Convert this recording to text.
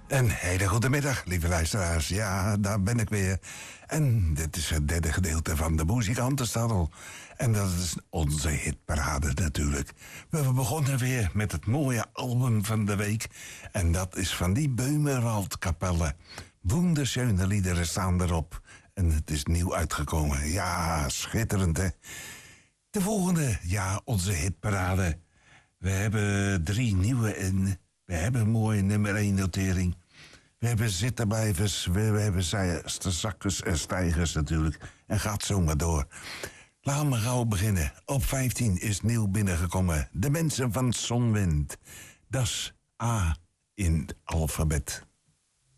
Een hele goede middag, lieve luisteraars. Ja, daar ben ik weer. En dit is het derde gedeelte van de Muzikantenstadel. En dat is onze hitparade natuurlijk. We begonnen weer met het mooie album van de week. En dat is van die Böhmerwald Kapelle. Wunderschöne liederen staan erop. En het is nieuw uitgekomen. Ja, schitterend, hè? De volgende, ja, onze hitparade. We hebben 3 nieuwe en we hebben een mooie nummer 1 notering. We hebben zittenblijvers, we hebben zakkers en stijgers natuurlijk. En gaat zomaar door. Laten we gauw beginnen. Op 15 is nieuw binnengekomen. De mensen van Zonwind. Dat is A in het alfabet.